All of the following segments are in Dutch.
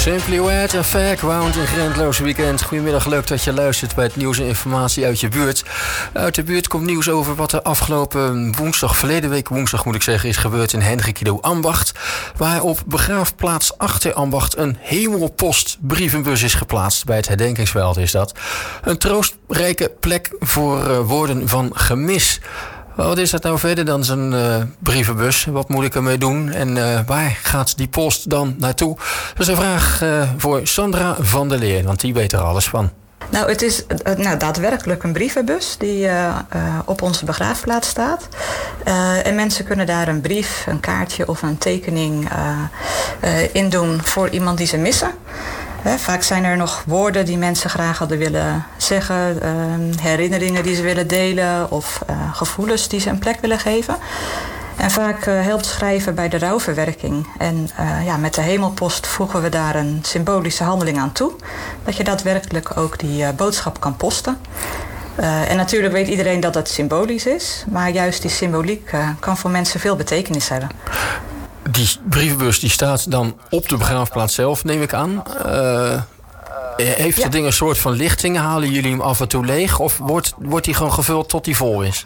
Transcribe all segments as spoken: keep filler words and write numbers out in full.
Simply Red en Fairground in Grendloos Weekend. Goedemiddag, leuk dat je luistert bij het nieuws en informatie uit je buurt. Uit de buurt komt nieuws over wat er afgelopen woensdag, verleden week woensdag moet ik zeggen, is gebeurd in Hendrikido Ambacht. Waar op begraafplaats achter Ambacht een hemelpost brievenbus is geplaatst. Bij het herdenkingsveld is dat. Een troostrijke plek voor uh, woorden van gemis. Wat is dat nou verder dan zo'n uh, brievenbus? Wat moet ik ermee doen? En uh, waar gaat die post dan naartoe? Dat is een vraag uh, voor Sandra van der Leer, want die weet er alles van. Nou, het is uh, nou, daadwerkelijk een brievenbus die uh, uh, op onze begraafplaats staat. Uh, en mensen kunnen daar een brief, een kaartje of een tekening uh, uh, in doen voor iemand die ze missen. He, vaak zijn er nog woorden die mensen graag hadden willen zeggen, uh, herinneringen die ze willen delen of uh, gevoelens die ze een plek willen geven. En vaak uh, helpt schrijven bij de rouwverwerking. En uh, ja, met de hemelpost voegen we daar een symbolische handeling aan toe. Dat je daadwerkelijk ook die uh, boodschap kan posten. Uh, en natuurlijk weet iedereen dat het symbolisch is, maar juist die symboliek uh, kan voor mensen veel betekenis hebben. Die brievenbus die staat dan op de begraafplaats zelf, neem ik aan. Uh, heeft ja. het ding een soort van lichting? Halen jullie hem af en toe leeg? Of wordt, wordt die gewoon gevuld tot die vol is?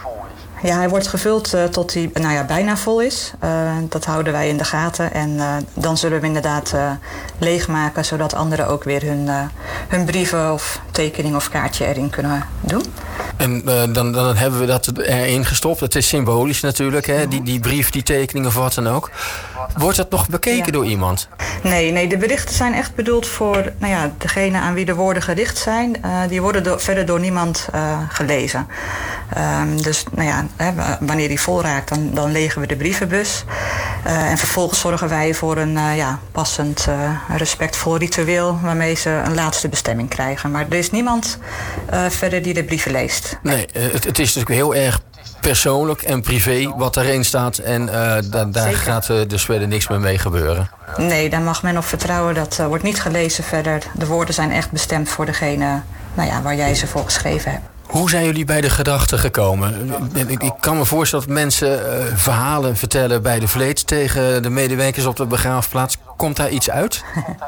Ja, hij wordt gevuld uh, tot hij nou ja, bijna vol is. Uh, dat houden wij in de gaten. En uh, dan zullen we hem inderdaad uh, leegmaken, zodat anderen ook weer hun, uh, hun brieven of tekening of kaartje erin kunnen doen. En uh, dan, dan hebben we dat erin gestopt. Het is symbolisch natuurlijk, hè? Die, die brief, die tekening of wat dan ook. Wordt dat nog bekeken ja. door iemand? Nee, nee, de berichten zijn echt bedoeld voor nou ja, degene aan wie de woorden gericht zijn. Uh, die worden do- verder door niemand uh, gelezen. Um, dus nou ja, hè, wanneer die vol raakt, dan, dan legen we de brievenbus. Uh, en vervolgens zorgen wij voor een uh, ja, passend, uh, respectvol ritueel waarmee ze een laatste bestemming krijgen. Maar er is niemand uh, verder die de brieven leest. Nee, het, het is natuurlijk heel erg persoonlijk en privé wat erin staat. En uh, da- daar Zeker. gaat uh, dus verder niks meer mee gebeuren. Nee, daar mag men op vertrouwen. Dat uh, wordt niet gelezen verder. De woorden zijn echt bestemd voor degene nou ja, waar jij ze voor geschreven hebt. Hoe zijn jullie bij de gedachte gekomen? Ik kan me voorstellen dat mensen uh, verhalen vertellen bij de vleet tegen de medewerkers op de begraafplaats. Komt daar iets uit?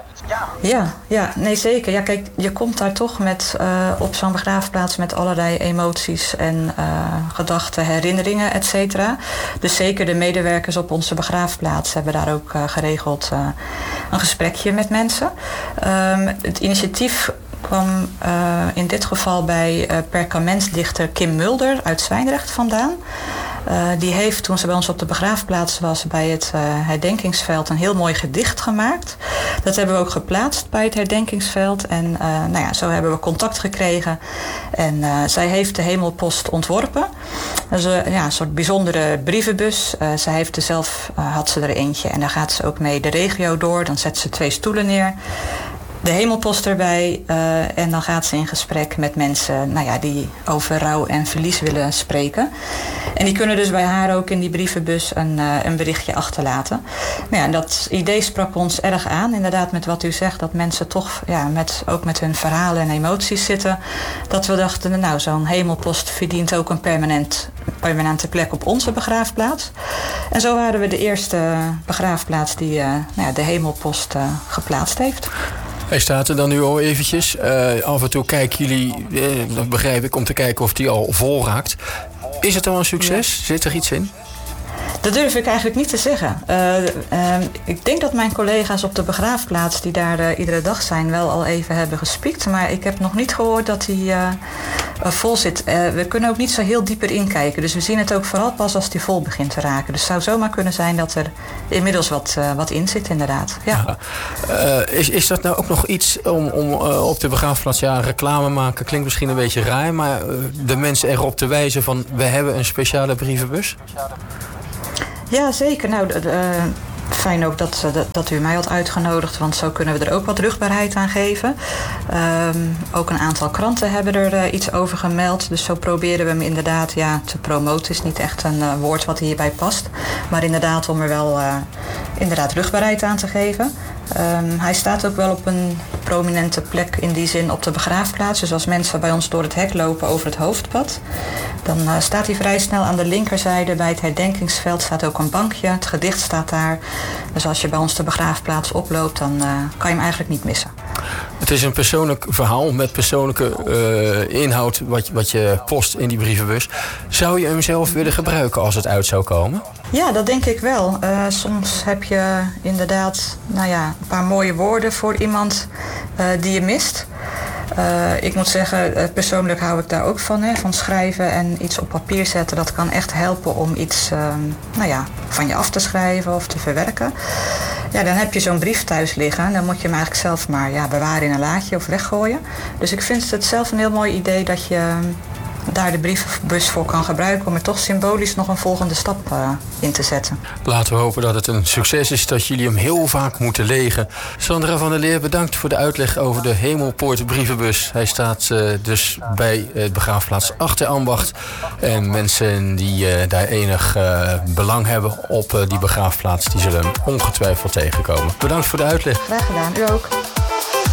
Ja, ja, nee zeker. Ja, kijk, je komt daar toch met, uh, op zo'n begraafplaats met allerlei emoties en uh, gedachten, herinneringen, et cetera. Dus zeker de medewerkers op onze begraafplaats hebben daar ook uh, geregeld uh, een gesprekje met mensen. Um, het initiatief kwam uh, in dit geval bij uh, perkamentsdichter Kim Mulder uit Zwijndrecht vandaan. Uh, die heeft, toen ze bij ons op de begraafplaats was, bij het uh, herdenkingsveld een heel mooi gedicht gemaakt. Dat hebben we ook geplaatst bij het herdenkingsveld. En uh, nou ja, zo hebben we contact gekregen. En uh, zij heeft de hemelpost ontworpen. Dat is uh, ja, een soort bijzondere brievenbus. Uh, zij heeft er zelf, uh, had ze er eentje. En daar gaat ze ook mee de regio door. Dan zet ze twee stoelen neer. De hemelpost erbij uh, en dan gaat ze in gesprek met mensen nou ja, die over rouw en verlies willen spreken. En die kunnen dus bij haar ook in die brievenbus een, uh, een berichtje achterlaten. Nou ja, en dat idee sprak ons erg aan, inderdaad met wat u zegt, dat mensen toch ja, met, ook met hun verhalen en emoties zitten. Dat we dachten, nou zo'n hemelpost verdient ook een permanent, permanente plek op onze begraafplaats. En zo waren we de eerste begraafplaats die uh, nou ja, de hemelpost uh, geplaatst heeft. Hij staat er dan nu al eventjes. Uh, af en toe kijken jullie, uh, dat begrijp ik, om te kijken of die al vol raakt. Is het al een succes? Ja. Zit er iets in? Dat durf ik eigenlijk niet te zeggen. Uh, uh, ik denk dat mijn collega's op de begraafplaats die daar uh, iedere dag zijn wel al even hebben gespiekt. Maar ik heb nog niet gehoord dat hij uh, uh, vol zit. Uh, we kunnen ook niet zo heel dieper inkijken. Dus we zien het ook vooral pas als die vol begint te raken. Dus het zou zomaar kunnen zijn dat er inmiddels wat, uh, wat in zit inderdaad. Ja. Ja. Uh, is, is dat nou ook nog iets om, om uh, op de begraafplaats ja, reclame maken? Klinkt misschien een beetje raar, maar uh, de mensen erop te wijzen van we hebben een speciale brievenbus? Ja, zeker. Nou, uh, fijn ook dat, dat, dat u mij had uitgenodigd, want zo kunnen we er ook wat rugbaarheid aan geven. Um, ook een aantal kranten hebben er uh, iets over gemeld. Dus zo proberen we hem inderdaad ja, te promoten. Is niet echt een uh, woord wat hierbij past. Maar inderdaad om er wel uh, inderdaad rugbaarheid aan te geven. Um, hij staat ook wel op een prominente plek in die zin op de begraafplaats. Dus als mensen bij ons door het hek lopen over het hoofdpad, dan uh, staat hij vrij snel aan de linkerzijde. Bij het herdenkingsveld staat ook een bankje. Het gedicht staat daar. Dus als je bij ons de begraafplaats oploopt, dan uh, kan je hem eigenlijk niet missen. Het is een persoonlijk verhaal met persoonlijke uh, inhoud wat, wat je post in die brievenbus. Zou je hem zelf willen gebruiken als het uit zou komen? Ja, dat denk ik wel. Uh, soms heb je inderdaad nou ja, een paar mooie woorden voor iemand uh, die je mist. Uh, ik moet zeggen, uh, persoonlijk hou ik daar ook van, hè, van schrijven en iets op papier zetten. Dat kan echt helpen om iets uh, nou ja, van je af te schrijven of te verwerken. Ja, dan heb je zo'n brief thuis liggen. Dan moet je hem eigenlijk zelf maar ja, bewaren in een laadje of weggooien. Dus ik vind het zelf een heel mooi idee dat je daar de brievenbus voor kan gebruiken om er toch symbolisch nog een volgende stap uh, in te zetten. Laten we hopen dat het een succes is, dat jullie hem heel vaak moeten legen. Sandra van der Leer, bedankt voor de uitleg over de Hemelpoort brievenbus. Hij staat uh, dus bij het begraafplaats Achterambacht. En mensen die uh, daar enig uh, belang hebben op uh, die begraafplaats, die zullen hem ongetwijfeld tegenkomen. Bedankt voor de uitleg. Graag gedaan, u ook.